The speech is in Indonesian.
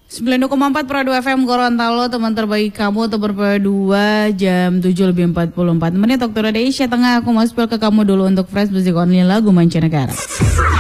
92,4 Prado FM Gorontalo, teman terbaik kamu, teman berdua jam 7:44 menit. Dokter Indonesia Tengah, aku mau spill ke kamu dulu untuk Fresh Music Only lagu mancanegara.